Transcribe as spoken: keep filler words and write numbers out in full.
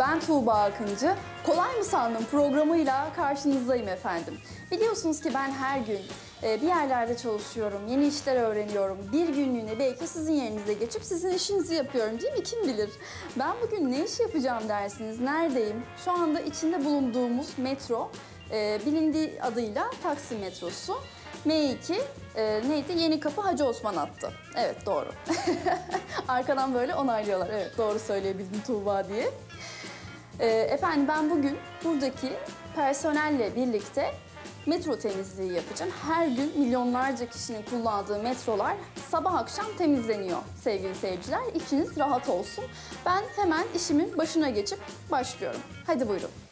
Ben Tuğba Akıncı. Kolay mı sandın programıyla karşınızdayım efendim. Biliyorsunuz ki ben her gün e, bir yerlerde çalışıyorum, yeni işler öğreniyorum. Bir günlüğüne belki sizin yerinize geçip sizin işinizi yapıyorum değil mi? Kim bilir? Ben bugün ne iş yapacağım dersiniz? Neredeyim? Şu anda içinde bulunduğumuz metro, e, bilindiği adıyla Taksim metrosu. M iki e, neydi? Yenikapı Hacı Osman hattı. Evet, doğru. Arkadan böyle onaylıyorlar. Evet, doğru söyleyebildim Tuğba diye. E, efendim ben bugün buradaki personelle birlikte metro temizliği yapacağım. Her gün milyonlarca kişinin kullandığı metrolar sabah akşam temizleniyor sevgili seyirciler. İçiniz rahat olsun. Ben hemen işimin başına geçip başlıyorum. Hadi buyurun.